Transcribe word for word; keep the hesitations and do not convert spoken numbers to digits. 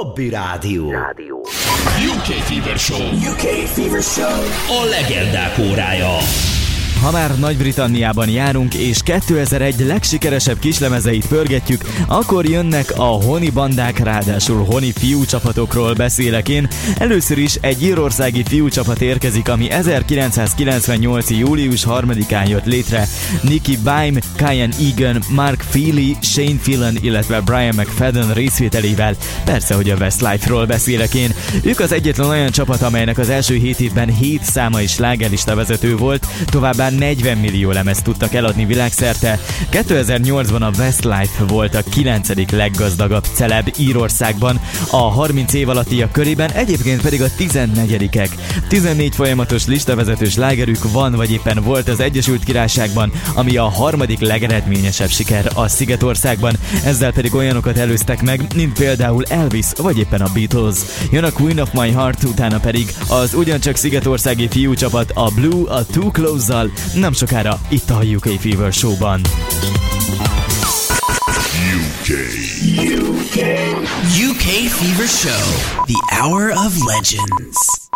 Hobby Rádió. ú ká Fever Show. ú ká Fever Show. A legendák órája. Ha már Nagy-Britanniában járunk és kétezer-egy legsikeresebb kislemezeit pörgetjük, akkor jönnek a honi bandák, ráadásul honi fiúcsapatokról beszélek én. Először is egy írországi fiúcsapat érkezik, ami ezerkilencszázkilencvennyolc. július harmadikán jött létre. Nicky Bime, Kyan Egan, Mark Feely, Shane Phelan, illetve Brian McFadden részvételével. Persze, hogy a Westlife-ról beszélek én. Ők az egyetlen olyan csapat, amelynek az első hét évben hét száma is slágerlista vezető volt, továbbá negyven millió lemezt tudtak eladni világszerte. kétezer-nyolcban a Westlife volt a kilencedik leggazdagabb celeb Írországban, a harminc év alattiak körében, egyébként pedig a tizennegyedikek. tizennégy folyamatos listavezető slágerük van, vagy éppen volt az Egyesült Királyságban, ami a harmadik legeredményesebb siker a Szigetországban, ezzel pedig olyanokat előztek meg, mint például Elvis, vagy éppen a Beatles. Jön a Queen of My Heart, utána pedig az ugyancsak szigetországi fiúcsapat, a Blue, a Too Close-zal, nem sokára itt a ú ká Fever Show-ban. ú ká. ú ká. ú ká Fever Show, the hour of legends.